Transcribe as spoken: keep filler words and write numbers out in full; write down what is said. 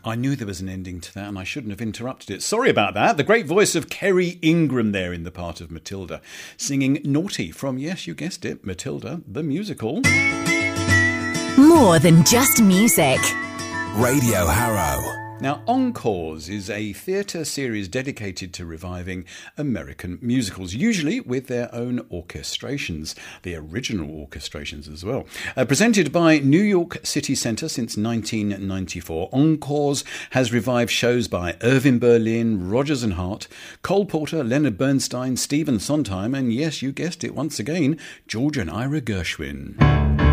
I knew there was an ending to that and I shouldn't have interrupted it. Sorry about that. The great voice of Kerry Ingram there in the part of Matilda, singing Naughty from, yes, you guessed it, Matilda, the musical. More than just music. Radio Harrow. Now, Encores is a theatre series dedicated to reviving American musicals, usually with their own orchestrations, the original orchestrations as well. Uh, presented by New York City Centre since nineteen ninety-four, Encores has revived shows by Irving Berlin, Rodgers and Hart, Cole Porter, Leonard Bernstein, Stephen Sondheim, and yes, you guessed it once again, George and Ira Gershwin.